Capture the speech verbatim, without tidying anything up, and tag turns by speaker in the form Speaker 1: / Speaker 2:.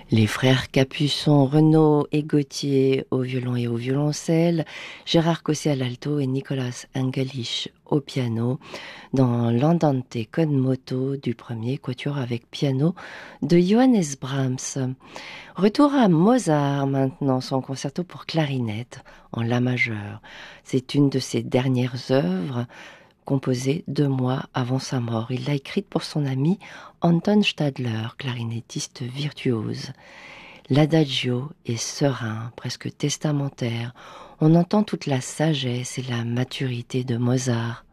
Speaker 1: Les frères Capuçon, Renaud et Gauthier au violon et au violoncelle, Gérard Cossé à l'alto et Nicolas Engelich au piano, dans l'Andante con moto du premier quatuor avec piano de Johannes Brahms. Retour à Mozart maintenant, son concerto pour clarinette en la majeur. C'est une de ses dernières œuvres, composée deux mois avant sa mort. Il l'a écrite pour son ami Anton Stadler, clarinettiste virtuose. L'adagio est serein, presque testamentaire. On entend toute la sagesse et la maturité de Mozart.